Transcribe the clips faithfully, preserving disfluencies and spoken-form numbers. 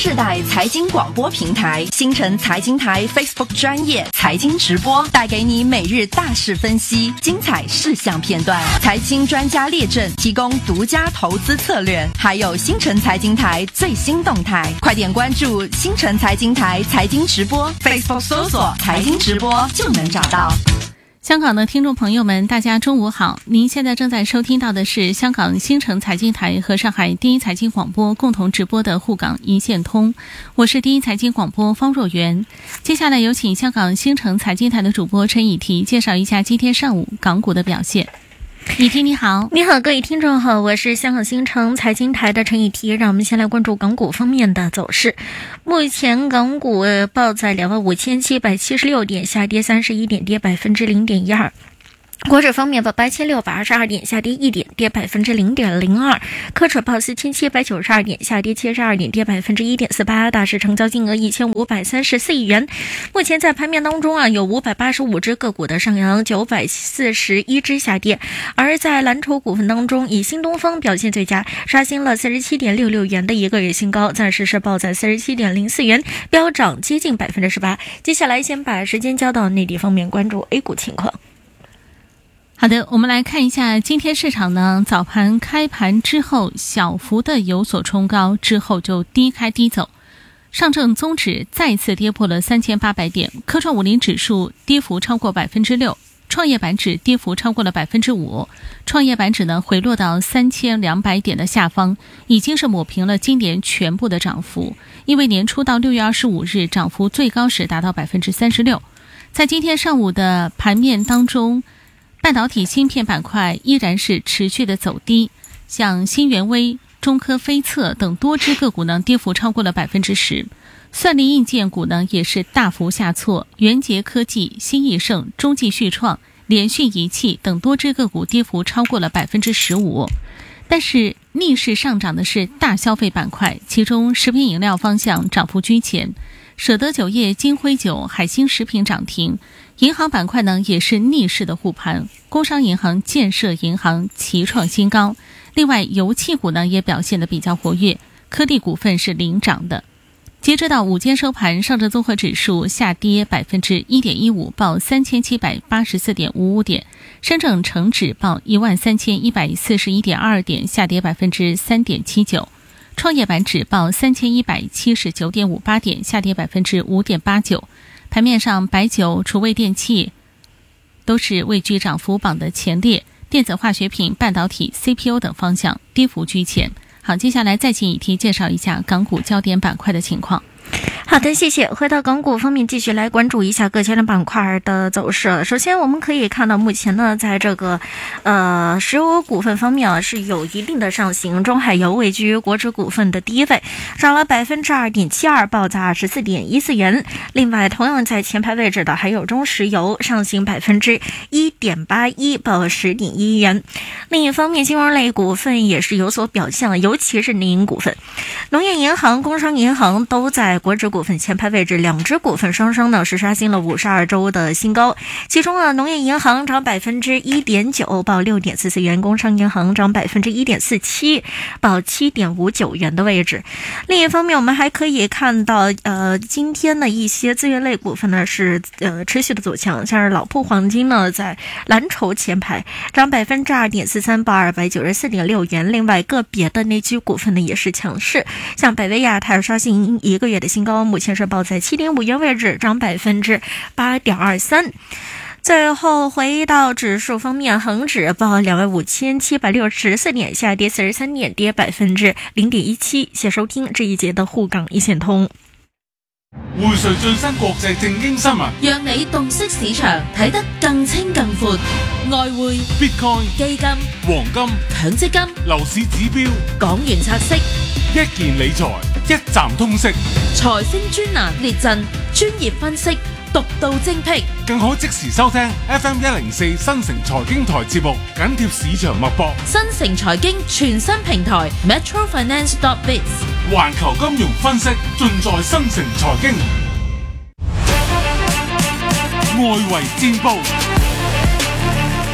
世代财经广播平台星辰财经台 Facebook 专业财经直播，带给你每日大事分析、精彩事项片段，财经专家列阵，提供独家投资策略，还有星辰财经台最新动态。快点关注星辰财经台财经直播 Facebook 搜索财经直播就能找到。 香港的听众朋友们，大家中午好！您现在正在收听到的是香港星辰财经台和上海第一财经广播共同直播的沪港一线通，我是第一财经广播方若媛。接下来有请香港星辰财经台的主播陈以提介绍一下今天上午港股的表现。以提你好。 你好，各位听众好，我是香港星辰财经台的陈以提。让我们先来关注港股方面的走势。目前港股报在两万五千七百七十六点，下跌三十一点，跌百分之零点一二。国指方面报八千六百二十二点，下跌一点，跌百分之零点零二。科指报四千七百九十二点，下跌七十二点，跌百分之一点四八。大市成交金额一千五百三十四亿元。目前在盘面当中啊，有五百八十五只个股的上扬，九百四十一只下跌。而在蓝筹股份当中，以新东方表现最佳，刷新了四十七点六六元的一个月新高，暂时是报在四十七点零四元，飙涨接近百分之十八。接下来先把时间交到内地方面，关注 A 股情况。 好的，我们来看一下今天市场呢，早盘开盘之后小幅的有所冲高，之后就低开低走。上证综指再次跌破了三千八百点，科创五零指数跌幅超过百分之六，创业板指跌幅超过了百分之五。创业板指呢回落到三千两百点的下方，已经是抹平了今年全部的涨幅，因为年初到六月二十五日涨幅最高时达到百分之三十六。在今天上午的盘面当中，半导体芯片板块依然是持续的走低，像新源微、中科飞测等多只个股呢跌幅超过了百分之十。算力硬件股呢也是大幅下挫，元捷科技、新易盛、中继旭创、联讯仪器等多只个股跌幅超过了百分之十五。但是逆势上涨的是大消费板块，其中食品饮料方向涨幅居前，舍得酒业、金辉酒、海星食品涨停。银行板块呢也是逆势的护盘，工商银行、建设银行齐创新高。另外油气股呢也表现得比较活跃，科力股份是领涨的。截止到午间收盘，上证综合指数下跌百分之一点一五，报三千七百八十四点五五点；深证成指报一万三千一百四十一点二点，下跌百分之三点七九；创业板指报三千一百七十九点五八点，下跌百分之五点八九。盘面上，白酒、厨卫电器都是位居涨幅榜的前列，电子化学品、半导体、C P U 等方向跌幅居前。好，接下来再请以提介绍一下港股焦点板块的情况。 好的，谢谢。回到港股方面，继续来关注一下各焦点板块的走势。首先我们可以看到，目前呢在这个呃石油股份方面啊是有一定的上行，中海油位居国指股份的第一位，涨了百分之二点七二，报在二十四点一四元。另外同样在前排位置的还有中石油，上行百分之一点八一，报十点一元。另一方面，金融类股份也是有所表现，尤其是民营股份，农业银行、工商银行都在国指股份前排位置，两只股份双双呢是刷新了五十二周的新高。其中啊，农业银行涨百分之一点九，报六点四四元；工商银行涨百分之一点四七，报七点五九元的位置。另一方面，我们还可以看到，呃，今天的一些资源类股份呢是呃持续的走强，像是老铺黄金呢在蓝筹前排，涨百分之二点四三，报二百九十四点六元。另外个别的内需股份呢也是强势，像北威亚太刷新一个月的新高，目前是报在七点五元位置，涨百分之八点二三。最后回到指数方面，恒指报两万五千七百六十四点，下跌四十三点，跌百分之零点一七。谢收听这一节的沪港一线通。 匯萃最新國際正經新聞， 讓你洞悉市場睇得更清更闊。外匯、 Bitcoin、 基金、 黃金、 強積金、 樓市指標、 港元拆息、 一件理財一站通識， 財星專欄列陣，專業分析，獨到精闢， 更可即時收聽 F M 一零四新城財經台節目，緊貼市場脈搏。 新城財經全新平台 Metro Finance dot biz， 環球金融分析盡在新城財經。外圍戰報。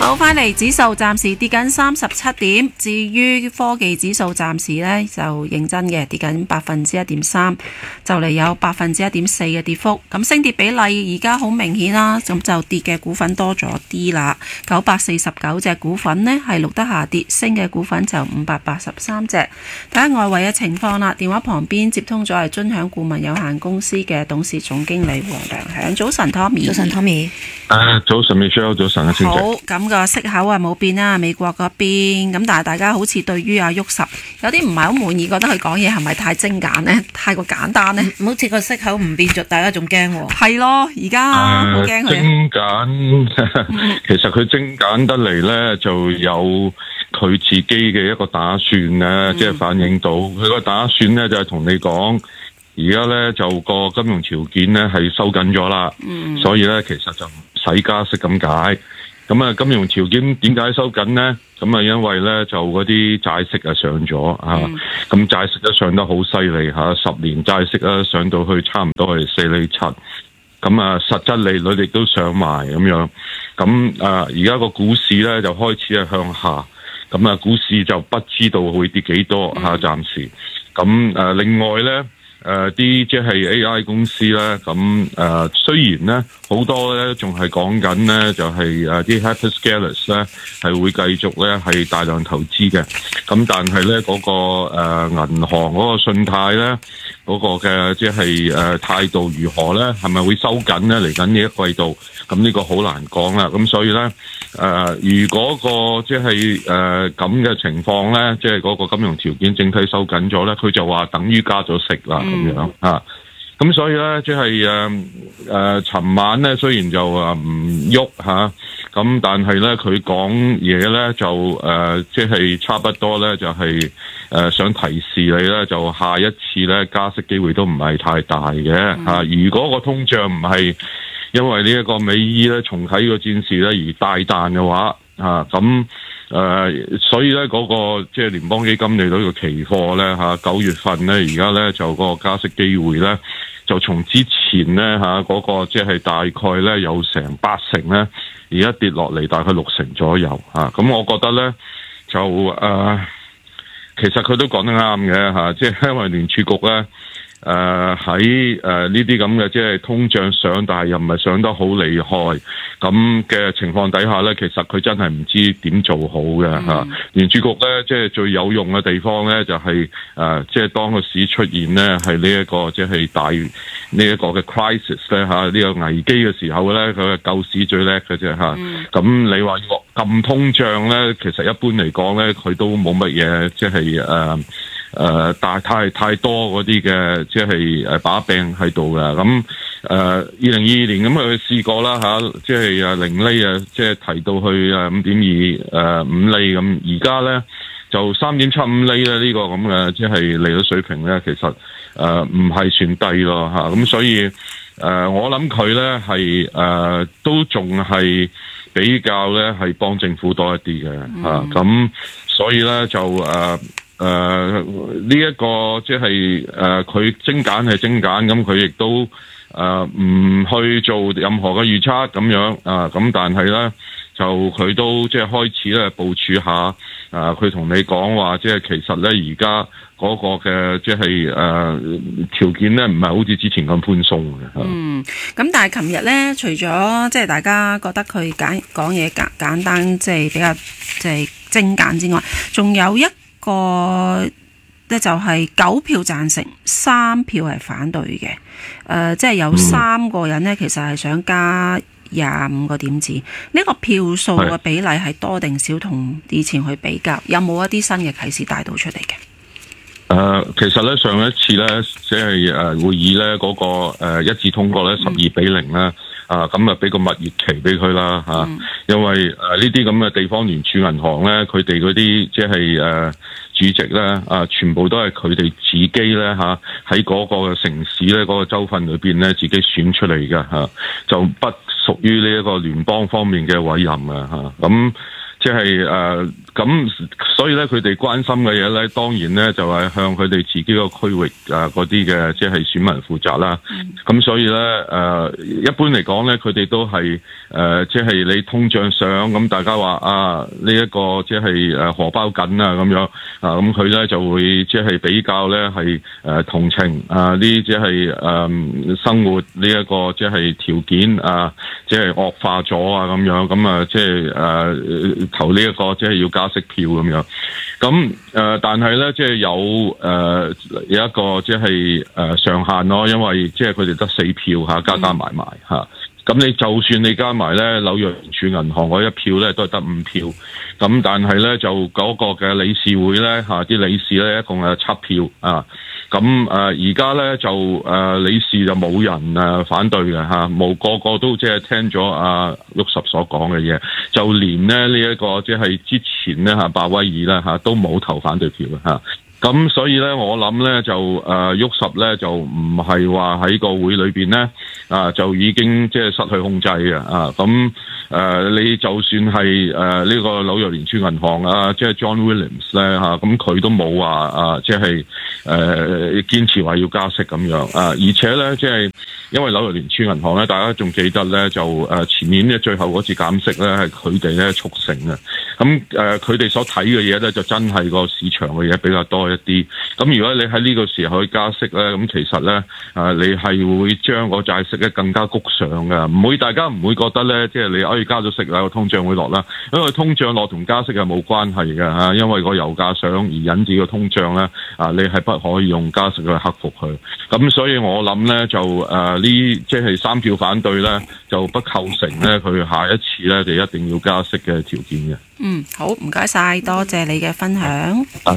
好，翻嚟指數暫時跌緊三十七點，至於科技指數暫時呢就認真嘅跌緊百分之一點三，就嚟有百分之一點四嘅跌幅。咁升跌比例而家好明顯啦，咁就跌嘅股份多咗啲啦，九百四十九隻股份呢係錄得下跌，升嘅股份就五百八十三隻。睇下外圍嘅情況啦，電話旁邊接通咗係臻享顧問有限公司嘅董事總經理黃良響。早晨 Tommy。 早晨 Tommy。 誒，早晨 Michelle，早晨啊，清姐。 好，咁個息口啊冇變啦，美國嗰邊，咁但係大家好似對於阿沃什有啲唔係好滿意，覺得佢講嘢係咪太精簡呢？太過簡單呢？ 好似個息口唔變咗，大家仲驚喎。 係咯，而家好驚佢。 精簡，其實佢精簡得嚟呢，就有佢自己嘅一個打算呢，即係、嗯、反映到佢個打算呢，就係同你講。而家咧就個金融條件咧係收緊咗啦，嗯、所以咧其實就唔使加息咁解。咁啊，金融條件點解收緊咧？咁啊，因為咧就嗰啲債息啊上咗啊，咁、嗯、債息都上得好犀利吓，十年債息啊上到去差唔多係四厘七，咁啊實質利率亦都上埋咁樣。咁啊，而家個股市咧就開始係向下，咁啊股市就不知道會跌幾多吓，暫、嗯、時。咁誒、啊，另外咧。誒啲即係 A I 公司咧，咁誒、呃、雖然咧好多咧仲係講緊咧，就係誒啲 hyperscalers 咧係會繼續咧係大量投資嘅，咁但係咧嗰個誒、呃、銀行嗰個信貸咧嗰、嗰個嘅即係誒態度如何咧，係咪會收緊咧嚟緊呢一季度？咁呢個好難講啦。咁所以咧誒、呃，如果個即係誒咁嘅情況咧，即係嗰個金融條件整體收緊咗咧，佢就話等於加咗息啦。咁樣啊，咁所以咧，即係誒誒，尋晚咧雖然就誒唔喐吓，咁但係咧佢講嘢咧就誒，即係差不多咧就係誒想提示你咧，就下一次咧加息機會都唔係太大嘅吓。如果個通脹唔係因為呢一個美伊咧重啟個戰事咧而大彈嘅話啊，咁。誒、呃，所以咧嗰、那個即係聯邦基金利率嘅期貨咧嚇，九、啊、月份咧而家咧就個加息機會咧，就從之前咧嚇嗰個即係大概咧有成八成咧，而家跌落嚟大概六成左右嚇。咁、啊、我覺得咧就誒、呃，其實佢都講得啱嘅嚇，即係因為聯儲局咧。誒喺誒呢啲咁嘅即係通脹上，但係又唔係上得好厲害咁嘅情況底下咧，其實佢真係唔知點做好嘅嚇。聯儲、嗯、局咧即係最有用嘅地方咧，就係誒即係當個市出現咧係呢一個即係大呢一個嘅 crisis 咧嚇，呢個危機嘅時候咧，佢係救市最叻嘅啫嚇。咁、嗯、你話要撳通脹咧，其實一般嚟講咧，佢都冇乜嘢即係誒。誒，但係、呃、太太多嗰啲嘅，即係誒把柄喺度嘅。咁誒，二零二二年咁佢試過啦吓，即係誒零厘啊，即係提到去誒五點二誒五厘咁。而家咧就三點七五厘咧，呢個咁嘅即係利率水平咧，其實誒唔係算低咯吓。咁所以誒、呃，我諗佢咧係誒都仲係比較咧係幫政府多一啲嘅吓。咁、嗯啊、所以咧就誒。呃誒呢一個即係誒佢精簡係精簡，咁佢亦都誒唔去做任何嘅預測咁樣啊，咁但係咧就佢都即係開始咧部署下啊，佢同你講話即係其實咧而家嗰個嘅即係誒條件咧唔係好似之前咁寬鬆嘅。嗯， 咁但係琴日咧，除咗即係大家覺得佢簡講嘢簡簡單，即係比較即係精簡之外，仲有一個咧就係九票贊成，三票係反對嘅。誒、呃，即係有三個人咧，其實係想加廿五個點子。呢、這個票數嘅比例係多定少？同以前去比較，有冇一啲新嘅啟示帶到出嚟嘅？ 誒、呃，其實咧上一次咧，即係誒會議咧嗰、那個誒、呃、一致通過咧十二比零啦。啊，咁啊，俾個蜜月期俾佢啦嚇，嗯、因為誒呢啲咁嘅地方聯儲銀行咧，佢哋嗰啲即係誒主席咧，啊，全部都係佢哋自己咧嚇，喺嗰個城市咧嗰個州份裏邊咧自己選出嚟嘅嚇，就不屬於呢一個聯邦方面嘅委任啊嚇，咁即係誒咁所以咧，佢哋關心嘅嘢咧，當然咧就係向佢哋自己個區域啊嗰啲嘅即係選民負責啦。咁、嗯、所以咧誒、呃，一般嚟講咧，佢哋都係誒即係你通脹上，咁大家話啊呢一、這個即係誒荷包緊啊咁樣啊，咁佢咧就會即係比較咧係誒同情啊呢即係誒生活呢一個即係條件啊，即係惡化咗啊咁樣，咁啊即係誒投呢一個即係要加息票咁樣，咁誒、呃，但係咧，即係有誒、呃、有一個即係誒上限咯，因為即係佢哋得四票吓，加加埋埋吓。咁、嗯、你就算你加埋咧紐約聯儲銀行嗰一票咧，都係得五票。咁但係咧就嗰個嘅理事會咧吓，啲理事咧一共係七票啊。咁誒而家咧就誒、呃、理事就冇人誒反對嘅吓，冇、啊、個個都即係聽咗阿沃什所講嘅嘢，就連咧呢一、這個即係之前咧吓鮑威爾咧吓都冇投反對票嘅吓。咁所以咧，我諗咧就誒沃什咧就唔係話喺個會裏邊咧啊，就已經即係失去控制嘅啊。咁誒、呃，你就算係誒呢個紐約聯儲銀行啊，即係 John Williams 咧吓，咁佢都冇話啊，即係誒堅持話要加息咁樣啊。而且咧，即係因為紐約聯儲銀行咧，大家仲記得咧，就誒前年咧最後嗰次減息咧係佢哋咧促成嘅。咁誒，佢哋所睇嘅嘢咧就真係個市場嘅嘢比較多一啲。咁如果你喺呢個時候去加息咧，咁其實咧誒，你係會將個債息咧更加谷上嘅。唔會，大家唔會覺得咧，即係你可以加咗息啦，個通脹會落啦。因為通脹落同加息係冇關係嘅嚇，因為個油價上而引致個通脹咧啊，你係不可以用加息去克服佢。咁所以我諗咧就誒呢即係三票反對咧，就不構成咧佢下一次咧就一定要加息嘅條件嘅。 嗯，好，唔該晒，多謝你嘅分享。 啊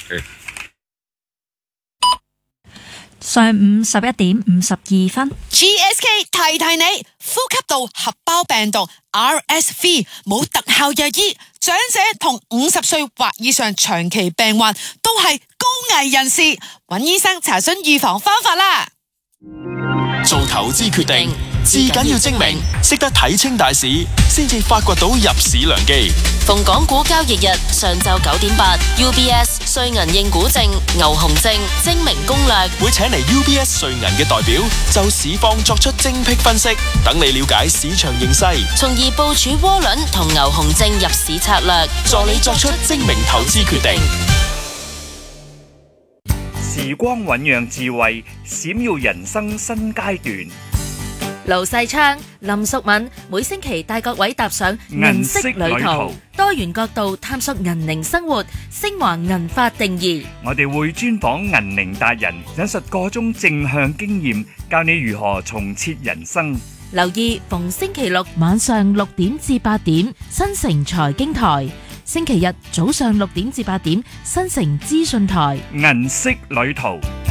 上午十一點五十二分 ，G S K 提提你，呼吸道合胞病毒 R S V 冇特效藥醫，長者同五十歲或以上長期病患都係高危人士，揾醫生查詢預防方法啦。 做投資決定，至緊要精明，識得睇清大市，先至發掘到入市良機。 逢港股交易日上晝九點八 ，U B S 瑞銀認股證、牛熊證精明攻略， 會請嚟 U B S 瑞銀嘅代表就市況作出精闢分析，等你了解市場形勢， 從而部署窩輪同牛熊證入市策略， 助你作出精明投資決定。 時光醞釀智慧，閃耀人生新階段。 盧世昌、林淑敏每星期帶各位踏上銀色旅途，多元角度探索銀齡生活，升華銀髮定義。 我哋會專訪銀齡達人，引述各種正向經驗，教你如何重設人生。 留意逢星期六晚上六點至八點，新城財經台；星期日早上六點至八點，新城資訊台。 銀色旅途。